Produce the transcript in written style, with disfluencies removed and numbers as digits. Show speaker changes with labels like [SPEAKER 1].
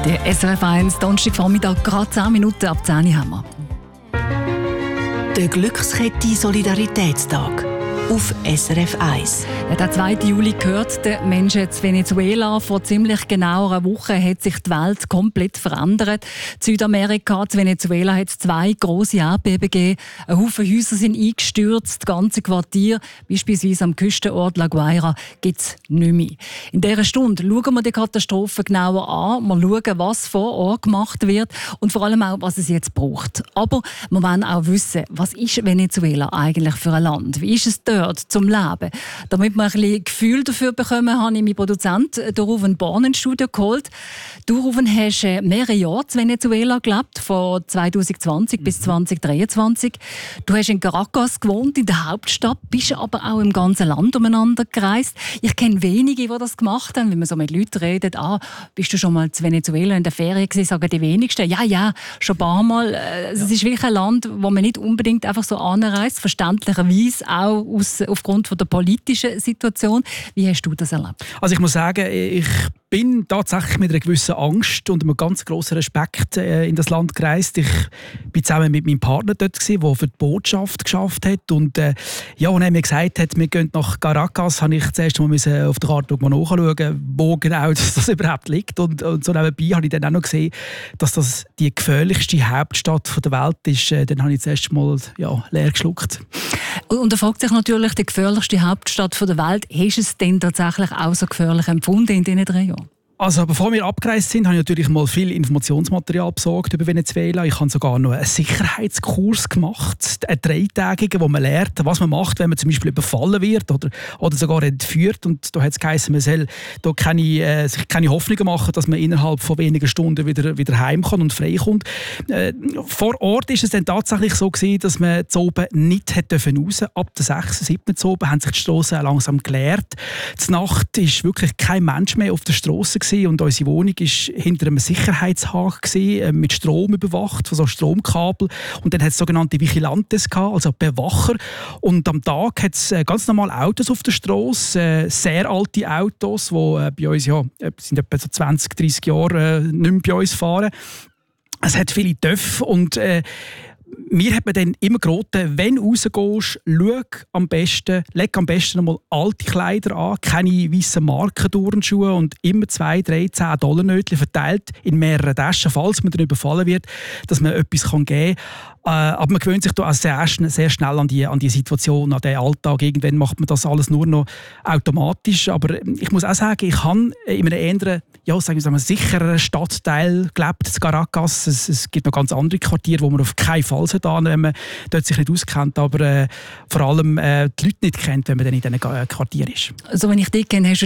[SPEAKER 1] Die SRF 1, Donnerstagvormittag, gerade 10 Minuten ab 10 Uhr haben wir.
[SPEAKER 2] Der Glückskette Solidaritätstag auf SRF 1.
[SPEAKER 1] Ja, der 2. Juli gehört den Menschen in Venezuela. Vor ziemlich genau einer Woche hat sich die Welt komplett verändert. In Südamerika, in Venezuela, hat es 2 grosse Erdbeben gegeben. Ein Haufen Häuser sind eingestürzt, das ganze Quartier, beispielsweise am Küstenort La Guaira, gibt es nicht mehr. In dieser Stunde schauen wir die Katastrophe genauer an. Wir schauen, was vor Ort gemacht wird und vor allem auch, was es jetzt braucht. Aber wir wollen auch wissen, was ist Venezuela eigentlich für ein Land? Wie ist es dort zum Leben? Damit wir ein bisschen Gefühl dafür bekommen, habe ich meinen Produzenten Ruven Born ins Studio geholt. Du, Ruven, hast mehrere Jahre in Venezuela gelebt, von 2020 bis 2023. Du hast in Caracas gewohnt, in der Hauptstadt, bist aber auch im ganzen Land umeinander gereist. Ich kenne wenige, die das gemacht haben. Wenn man so mit Leuten redet, bist du schon mal in Venezuela in der Ferien gewesen, sagen die wenigsten, ja, schon ein paar Mal. Es ist wirklich ein Land, wo man nicht unbedingt einfach so anreist, verständlicherweise auch aufgrund von der politischen Situation. Wie hast du das erlebt?
[SPEAKER 3] Also ich muss sagen, ich bin tatsächlich mit einer gewissen Angst und einem ganz grossen Respekt in das Land gereist. Ich bin zusammen mit meinem Partner dort gewesen, der für die Botschaft geschafft hat. Und als er mir gesagt hat, wir gehen nach Caracas, habe ich zuerst mal auf der Karte mal nachschauen, wo genau das überhaupt liegt. Und so nebenbei habe ich dann auch noch gesehen, dass das die gefährlichste Hauptstadt der Welt ist. Dann habe ich zuerst mal leer geschluckt.
[SPEAKER 1] Und da fragt sich natürlich, die gefährlichste Hauptstadt der Welt, hast du es denn tatsächlich auch so gefährlich empfunden in diesen 3 Jahren?
[SPEAKER 3] Also bevor wir abgereist sind, habe ich natürlich mal viel Informationsmaterial besorgt über Venezuela. Ich habe sogar noch einen Sicherheitskurs gemacht, einen 3-tägigen, wo man lernt, was man macht, wenn man zum Beispiel überfallen wird oder sogar entführt. Und da hat es geheißen, man soll da sich keine Hoffnungen machen, dass man innerhalb von wenigen Stunden wieder heim kann und frei kommt. Vor Ort ist es dann tatsächlich so gewesen, dass man zu oben nicht raus durfte. Ab der 6., 7. zu oben haben sich die Strassen langsam geleert. Die Nacht ist wirklich kein Mensch mehr auf der Strasse und unsere Wohnung war hinter einem Sicherheitshaken mit Strom überwacht, von so Stromkabel. Und dann hat es sogenannte Vigilantes gehabt, also Bewacher. Und am Tag hat es ganz normal Autos auf der Strasse, sehr alte Autos, die bei uns sind etwa so 20, 30 Jahre nicht mehr bei uns fahren. Es hat viele Töpfe und mir hat man dann immer geraten, wenn du rausgehst, leg am besten einmal alte Kleider an, keine weißen Markenturnschuhe und immer 2, 3, 10 $-Nötchen verteilt in mehreren Taschen, falls man dann überfallen wird, dass man etwas geben kann. Aber man gewöhnt sich da auch sehr schnell an die Situation, an den Alltag. Irgendwann macht man das alles nur noch automatisch. Aber ich muss auch sagen, ich habe in einem eher, sichereren Stadtteil gelebt, in Caracas. Es gibt noch ganz andere Quartiere, wo man auf keinen Fall sollte, wenn man dort sich nicht auskennt. Aber vor allem die Leute nicht kennt, wenn man dann in diesen Quartieren ist.
[SPEAKER 1] Also wenn ich dich kenne, hast du